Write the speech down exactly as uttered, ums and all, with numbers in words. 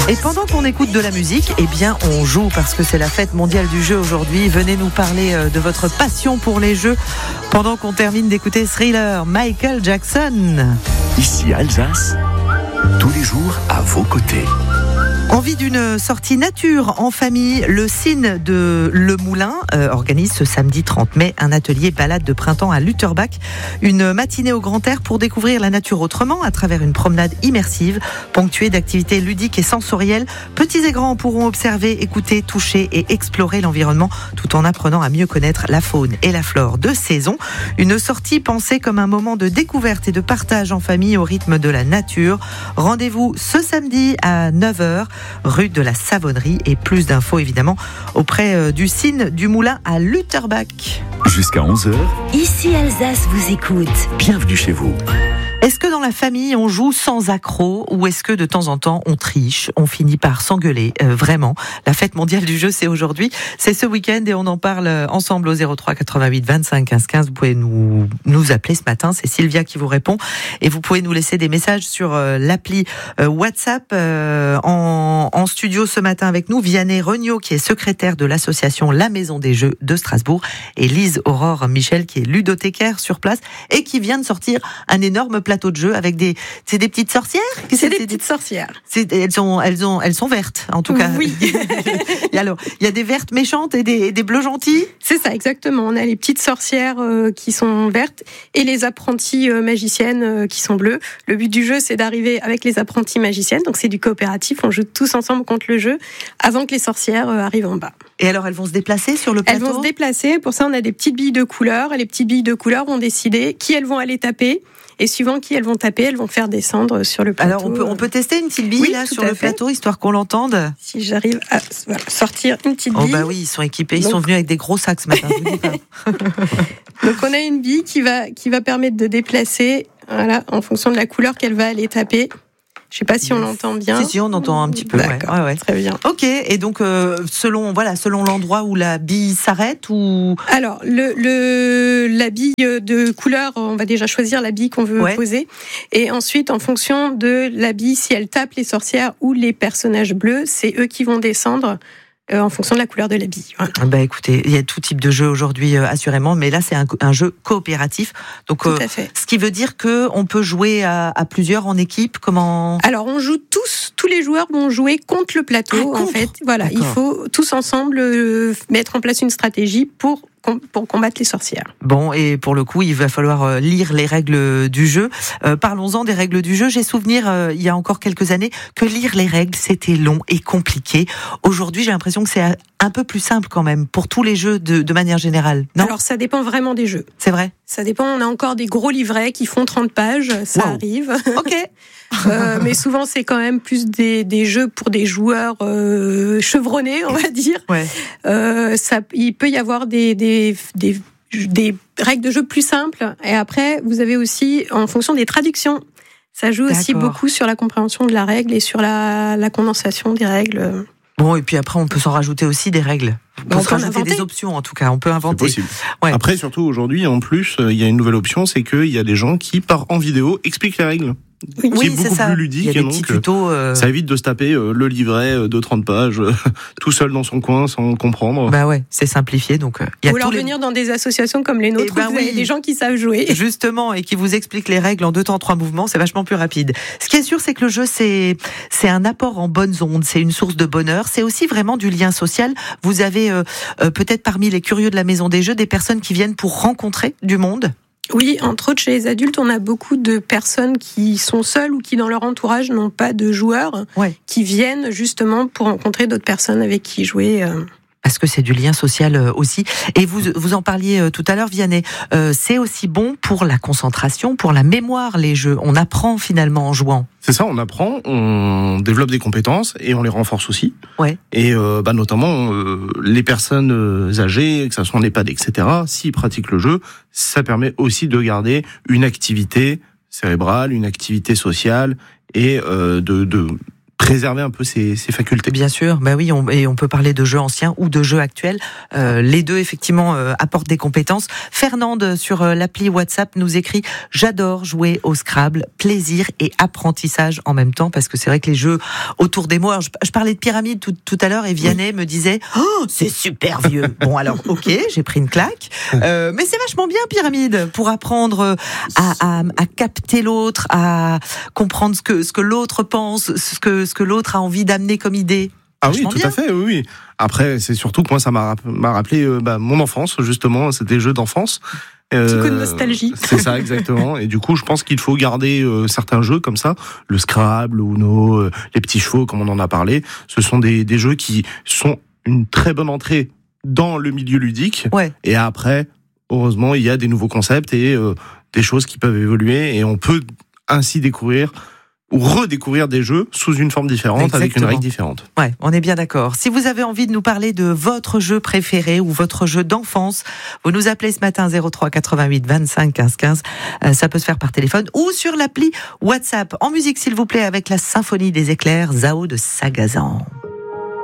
Et pendant qu'on écoute de la musique, eh bien on joue parce que c'est la fête mondiale du jeu aujourd'hui. Venez nous parler de votre passion pour les jeux pendant qu'on termine d'écouter Thriller, Michael Jackson. Ici Alsace, tous les jours à vos côtés. Envie d'une sortie nature en famille, le Cine de Le Moulin euh, organise ce samedi trente mai un atelier balade de printemps à Lutterbach. Une matinée au grand air pour découvrir la nature autrement à travers une promenade immersive, ponctuée d'activités ludiques et sensorielles. Petits et grands pourront observer, écouter, toucher et explorer l'environnement tout en apprenant à mieux connaître la faune et la flore de saison. Une sortie pensée comme un moment de découverte et de partage en famille au rythme de la nature. Rendez-vous ce samedi à neuf heures. Rue de la Savonnerie, et plus d'infos évidemment auprès du Cine du Moulin à Lutterbach. Jusqu'à onze heures. Ici Alsace vous écoute. Bienvenue chez vous. Est-ce que dans la famille on joue sans accroc ou est-ce que de temps en temps on triche, on finit par s'engueuler euh, vraiment? La fête mondiale du jeu c'est aujourd'hui, c'est ce week-end et on en parle ensemble au zéro trois quatre-vingt-huit vingt-cinq quinze quinze. Vous pouvez nous nous appeler ce matin, c'est Sylvia qui vous répond et vous pouvez nous laisser des messages sur euh, l'appli euh, WhatsApp. Euh, en, en studio ce matin avec nous Vianney Regnault qui est secrétaire de l'association La Maison des Jeux de Strasbourg et Lise Aurore Michel qui est ludothécaire sur place et qui vient de sortir un énorme plateau de jeu avec des c'est des petites sorcières. C'est, c'est des petites sorcières. C'est, elles sont elles ont elles sont vertes en tout cas. Oui. Et alors il y a des vertes méchantes et des, et des bleus gentils. C'est ça exactement. On a les petites sorcières euh, qui sont vertes et les apprentis euh, magiciennes euh, qui sont bleues. Le but du jeu c'est d'arriver avec les apprentis magiciennes. Donc c'est du coopératif. On joue tous ensemble contre le jeu avant que les sorcières euh, arrivent en bas. Et alors elles vont se déplacer sur le plateau. Elles vont se déplacer. Pour ça on a des petites billes de couleur et les petites billes de couleur vont décider qui elles vont aller taper. Et suivant qui elles vont taper, elles vont faire descendre sur le plateau. Alors on peut on peut tester une petite bille oui, là sur le fait. plateau histoire qu'on l'entende. Si j'arrive à voilà, sortir une petite bille. Oh bah oui, ils sont équipés, ils Donc... sont venus avec des gros sacs ce matin. Je vous dis pas. Donc on a une bille qui va qui va permettre de déplacer, voilà, en fonction de la couleur qu'elle va aller taper. Je sais pas si on l'entend bien. Si si, on entend un petit peu. D'accord, ouais, ouais. Très bien. Ok, et donc euh, selon voilà selon l'endroit où la bille s'arrête ou. Alors le le la bille de couleur, on va déjà choisir la bille qu'on veut ouais. poser, et ensuite en fonction de la bille, si elle tape les sorcières ou les personnages bleus, c'est eux qui vont descendre. Euh, en fonction de la couleur de la bille. Voilà. Bah écoutez, il y a tout type de jeu aujourd'hui euh, assurément, mais là c'est un, un jeu coopératif. Donc tout euh, à fait. Ce qui veut dire que on peut jouer à, à plusieurs en équipe. Comment? Alors on joue tous, tous les joueurs vont jouer contre le plateau. Ah, en contre. fait, voilà, D'accord. il faut tous ensemble euh, mettre en place une stratégie pour pour combattre les sorcières. Bon, et pour le coup, il va falloir lire les règles du jeu. Euh, parlons-en des règles du jeu. J'ai souvenir, euh, il y a encore quelques années, que lire les règles, c'était long et compliqué. Aujourd'hui, j'ai l'impression que c'est un peu plus simple quand même, pour tous les jeux de, de manière générale. Non ? Alors, ça dépend vraiment des jeux. C'est vrai ? Ça dépend, on a encore des gros livrets qui font trente pages, ça wow. arrive. Ok. euh, mais souvent, c'est quand même plus des, des jeux pour des joueurs euh, chevronnés, on va dire. Ouais. Euh, ça, il peut y avoir des, des, des, des règles de jeu plus simples. Et après, vous avez aussi, en fonction des traductions, ça joue D'accord. aussi beaucoup sur la compréhension de la règle et sur la, la condensation des règles. Bon, et puis après, on peut s'en rajouter aussi des règles. On peut, on peut rajouter inventer. des options, en tout cas. On peut inventer. C'est possible. Ouais. Après, surtout aujourd'hui, en plus, il y a une nouvelle option, c'est qu'il y a des gens qui, par en vidéo, expliquent les règles. Oui, c'est oui, beaucoup c'est ça. plus ludique. Il y a des et donc, petits tutos. Euh... Ça évite de se taper euh, le livret euh, de trente pages, euh, tout seul dans son coin, sans comprendre. Bah ouais, c'est simplifié. Donc, euh, y a Ou alors les... venir dans des associations comme les nôtres, ben où vous oui. avez des gens qui savent jouer. Justement, et qui vous expliquent les règles en deux temps, trois mouvements, c'est vachement plus rapide. Ce qui est sûr, c'est que le jeu, c'est, c'est un apport en bonnes ondes, c'est une source de bonheur, c'est aussi vraiment du lien social. Vous avez euh, euh, peut-être parmi les curieux de la Maison des Jeux des personnes qui viennent pour rencontrer du monde. Oui, entre autres, chez les adultes, on a beaucoup de personnes qui sont seules ou qui, dans leur entourage, n'ont pas de joueurs, ouais. qui viennent justement pour rencontrer d'autres personnes avec qui jouer. Parce que c'est du lien social aussi. Et vous, vous en parliez tout à l'heure, Vianney. Euh, c'est aussi bon pour la concentration, pour la mémoire, les jeux. On apprend finalement en jouant. C'est ça, on apprend, on développe des compétences et on les renforce aussi. Ouais. Et euh, bah notamment euh, les personnes âgées, que ce soit en EHPAD, et cetera, s'ils pratiquent le jeu, ça permet aussi de garder une activité cérébrale, une activité sociale et euh, de, de préserver un peu ses, ses facultés. Bien sûr, bah oui, on, et on peut parler de jeux anciens ou de jeux actuels. Euh, les deux, effectivement, euh, apportent des compétences. Fernande, sur euh, l'appli WhatsApp, nous écrit « J'adore jouer au Scrabble, plaisir et apprentissage en même temps », parce que c'est vrai que les jeux autour des mots... Alors, je, je parlais de pyramide tout, tout à l'heure, et Vianney oui. me disait « Oh, c'est super vieux !» Bon, alors, ok, j'ai pris une claque. Euh, mais c'est vachement bien, pyramide, pour apprendre à, à, à capter l'autre, à comprendre ce que, ce que l'autre pense, ce que ce que l'autre a envie d'amener comme idée. Ah oui, tout bien. à fait, oui, oui. Après, c'est surtout que moi, ça m'a, m'a rappelé euh, bah, mon enfance, justement, c'était des jeux d'enfance. Euh, Petit coup de nostalgie. C'est ça, exactement. Et du coup, je pense qu'il faut garder euh, certains jeux comme ça, le Scrabble, le Uno, euh, les petits chevaux, comme on en a parlé. Ce sont des, des jeux qui sont une très bonne entrée dans le milieu ludique. Ouais. Et après, heureusement, il y a des nouveaux concepts et euh, des choses qui peuvent évoluer, et on peut ainsi découvrir ou redécouvrir des jeux sous une forme différente. Exactement. Avec une règle différente. Ouais, on est bien d'accord. Si vous avez envie de nous parler de votre jeu préféré ou votre jeu d'enfance, vous nous appelez ce matin zéro trois quatre-vingt-huit vingt-cinq quinze quinze. Euh, ça peut se faire par téléphone ou sur l'appli WhatsApp. En musique, s'il vous plaît, avec la symphonie des éclairs, Zao de Sagazan.